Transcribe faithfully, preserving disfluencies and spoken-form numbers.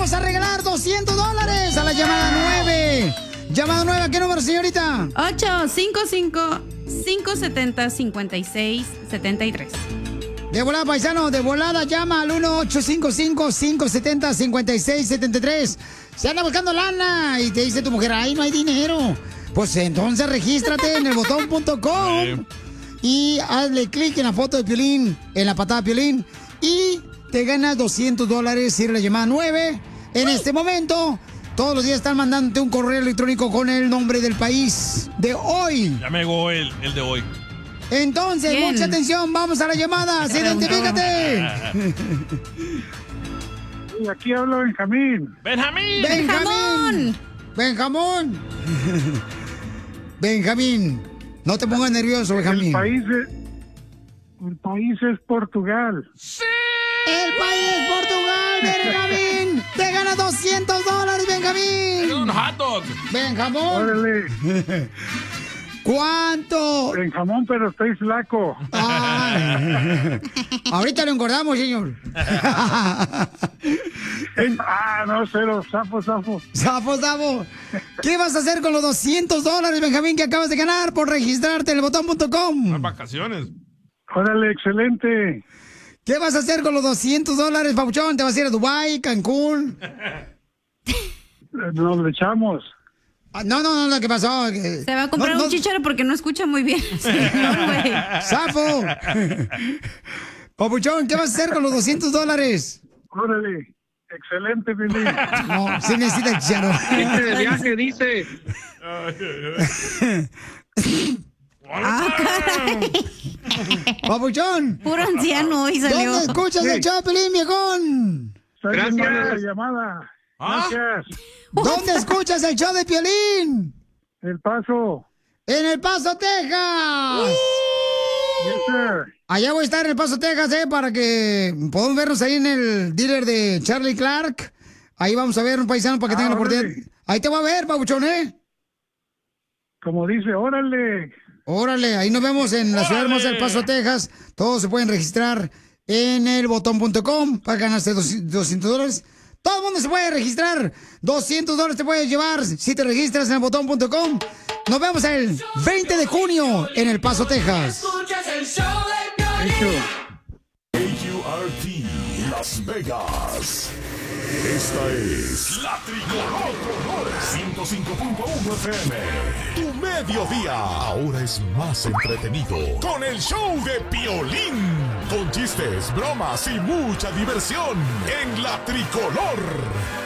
vamos a regalar doscientos dólares a la llamada nueve. Llamada nueve, ¿a qué número, señorita? ocho cinco cinco, cinco siete cero, cinco seis siete tres. De volada, paisano, de volada llama al uno ocho cinco cinco, cinco siete cero, cinco seis siete tres. Se anda buscando lana y te dice tu mujer, ay, no hay dinero. Pues entonces regístrate en el botón punto com y hazle clic en la foto de Piolín, en la patada de Piolín, y te ganas doscientos dólares si eres la llamada nueve. En este momento, todos los días están mandándote un correo electrónico con el nombre del país de hoy. Ya me llegó el, el de hoy. Entonces, Bien. mucha atención, vamos a la llamada, identifícate. Y aquí habla Benjamín. ¡Benjamín! Benjamín. Benjamín. Benjamín. No te pongas nervioso, Benjamín. El país es, el país es Portugal. El país es Portugal, Benjamín. Te ganas doscientos dólares, Benjamín. Es un hot dog. Benjamín. Órale. ¿Cuánto? Benjamín, pero estoy flaco. Ay. Ahorita lo engordamos, señor. Ah, no, cero, zafo, zafo. Sapo, sapo. ¿Qué vas a hacer con los doscientos dólares, Benjamín, que acabas de ganar por registrarte en el botón punto com? Las vacaciones. Órale, excelente. ¿Qué vas a hacer con los doscientos dólares, papuchón? ¿Te vas a ir a Dubái, Cancún? Nos le echamos. Ah, no, no, no, lo que pasó. Se va a comprar no, un no. chicharo porque no escucha muy bien. Señor, güey. ¡Safo! Papuchón, ¿qué vas a hacer con los doscientos dólares? Órale, excelente, Billy. No, sí necesita el chicharo. Dice de viaje, dice. Ah, caray. Papuchón, Puro anciano hoy salió. ¿dónde escuchas el show de Piolín, viejón? Gracias. La llamada. ¿Ah? Gracias. ¿Dónde escuchas el show de Piolín? El Paso. ¡En El Paso, Texas! Yes, sir. Allá voy a estar en El Paso, Texas, ¿eh? Para que podamos vernos ahí en el dealer de Charlie Clark. Ahí vamos a ver un paisano para que Ah, tengan la oportunidad. órale. Ahí te voy a ver, papuchón, ¿eh? Como dice, órale. Órale, ahí nos vemos en la ciudad hermosa del Paso, Texas. Todos se pueden registrar en el botón punto com para ganarse doscientos dólares. Todo el mundo se puede registrar. doscientos dólares te puedes llevar si te registras en el botón punto com. Nos vemos el veinte de junio en El Paso, Texas. Escuchas el show de Piolín. A U R T Las Vegas. Esta es La Tricolor ciento cinco punto uno F M. Tu mediodía ahora es más entretenido con el show de Piolín. Con chistes, bromas y mucha diversión en La Tricolor.